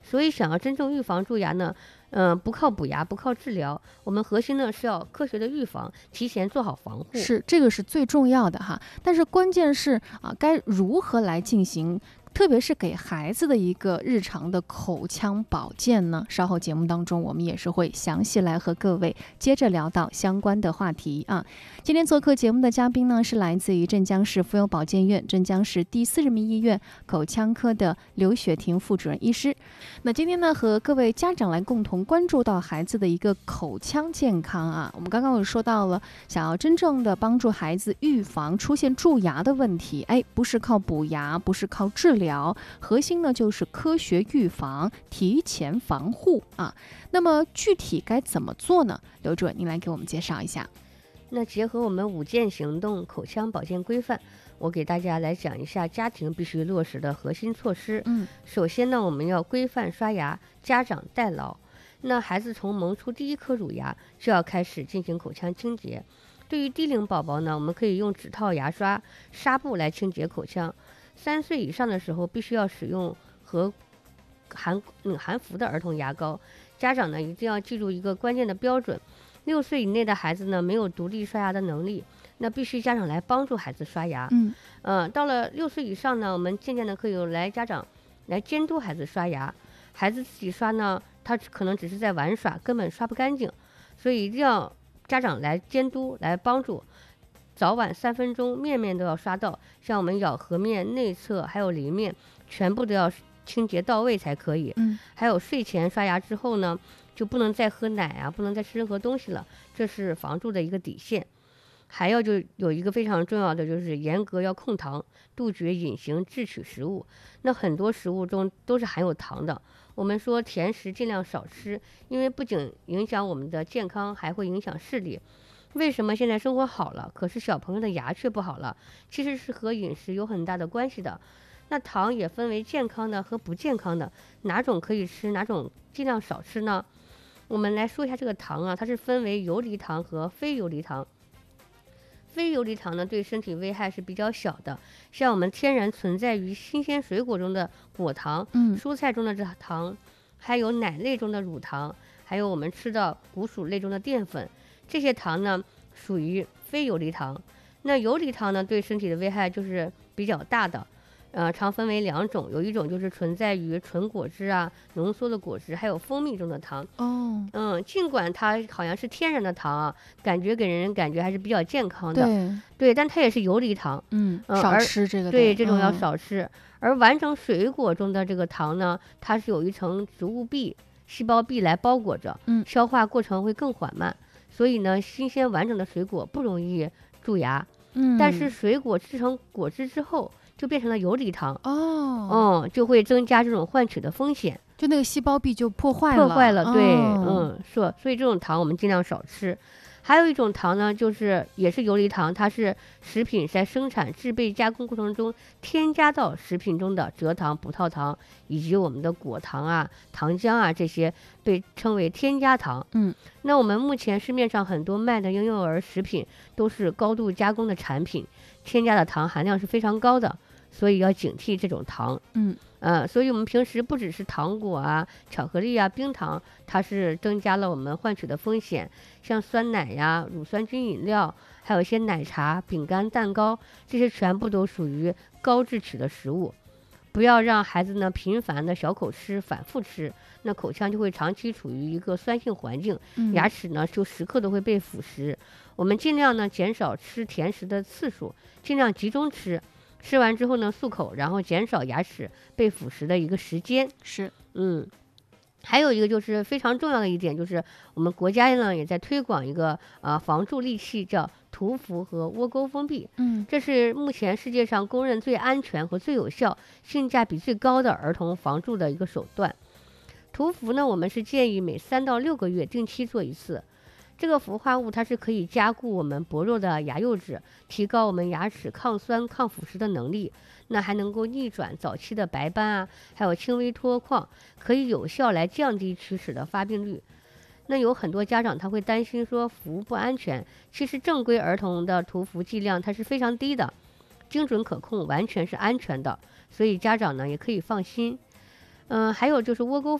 所以想要真正预防蛀牙呢，不靠补牙，不靠治疗，我们核心呢是要科学的预防，提前做好防护。 是，这个是最重要的哈。但是关键是该如何来进行？特别是给孩子的一个日常的口腔保健呢，稍后节目当中我们也是会详细来和各位接着聊到相关的话题啊。今天做客节目的嘉宾呢，是来自于镇江市妇幼保健院镇江市第4人民医院口腔科的刘雪婷副主任医师。那今天呢，和各位家长来共同关注到孩子的一个口腔健康啊。我们刚刚有说到了，想要真正的帮助孩子预防出现蛀牙的问题，不是靠补牙，不是靠治疗，核心呢就是科学预防，提前防护啊。那么具体该怎么做呢？刘主任，您来给我们介绍一下。 那结合我们5件行动口腔保健规范，我给大家来讲一下家庭必须落实的核心措施。首先呢，我们要规范刷牙，家长代劳。那孩子从萌出第一颗乳牙就要开始进行口腔清洁。对于低龄宝宝呢，我们可以用指套牙刷、纱布来清洁口腔。3岁以上的时候，必须要使用和含氟的儿童牙膏。家长呢一定要记住一个关键的标准：6岁以内的孩子呢没有独立刷牙的能力，那必须家长来帮助孩子刷牙。到了6岁以上呢，我们渐渐的可以来家长来监督孩子刷牙。孩子自己刷呢，他可能只是在玩耍，根本刷不干净，所以一定要家长来监督，来帮助。早晚3分钟，面面都要刷到，像我们咬合面、内侧还有邻面，全部都要清洁到位才可以。还有睡前刷牙之后呢，就不能再喝奶啊，不能再吃任何东西了，这是防蛀的一个底线。还要就有一个非常重要的，就是严格要控糖，杜绝隐形制取食物。那很多食物中都是含有糖的，我们说甜食尽量少吃，因为不仅影响我们的健康，还会影响视力。为什么现在生活好了，可是小朋友的牙却不好了？其实是和饮食有很大的关系的。那糖也分为健康的和不健康的，哪种可以吃，哪种尽量少吃呢？我们来说一下这个糖啊，它是分为游离糖和非游离糖。非游离糖呢，对身体危害是比较小的，像我们天然存在于新鲜水果中的果糖，蔬菜中的这糖，还有奶类中的乳糖，还有我们吃到谷薯类中的淀粉，这些糖呢属于非游离糖。那游离糖呢，对身体的危害就是比较大的。常分为2种，有一种就是存在于纯果汁啊、浓缩的果汁，还有蜂蜜中的糖。尽管它好像是天然的糖啊，给人感觉还是比较健康的。对，但它也是游离糖。 少吃这个。 对，这种要少吃。而完整水果中的这个糖呢，它是有一层植物壁、细胞壁来包裹着，消化过程会更缓慢。所以呢，新鲜完整的水果不容易蛀牙。但是水果制成果汁之后，就变成了游离糖。就会增加这种换取的风险， 就那个细胞壁就破坏了。 对，所以这种糖我们尽量少吃。还有一种糖呢，就是也是游离糖，它是食品在生产、制备、加工过程中添加到食品中的蔗糖、葡萄糖以及我们的果糖啊、糖浆啊，这些被称为添加糖。那我们目前市面上很多卖的婴幼儿食品都是高度加工的产品，添加的糖含量是非常高的，所以要警惕这种糖。所以我们平时不只是糖果啊、巧克力啊、冰糖，它是增加了我们换取的风险，像酸奶呀、乳酸菌饮料，还有一些奶茶、饼干、蛋糕，这些全部都属于高制取的食物。不要让孩子呢频繁的小口吃、反复吃，那口腔就会长期处于一个酸性环境，牙齿呢就时刻都会被腐蚀。我们尽量呢减少吃甜食的次数，尽量集中吃。吃完之后呢，漱口，然后减少牙齿被腐蚀的一个时间。还有一个就是非常重要的一点，就是我们国家呢也在推广一个防蛀利器，叫涂氟和窝沟封闭。这是目前世界上公认最安全和最有效、性价比最高的儿童防蛀的一个手段。涂氟呢，我们是建议每3到6个月定期做一次。这个氟化物它是可以加固我们薄弱的牙釉质，提高我们牙齿抗酸抗腐蚀的能力，那还能够逆转早期的白斑啊，还有轻微脱矿，可以有效来降低龋齿的发病率。那有很多家长他会担心说氟不安全，其实正规儿童的涂氟剂量它是非常低的，精准可控，完全是安全的，所以家长呢也可以放心。还有就是窝沟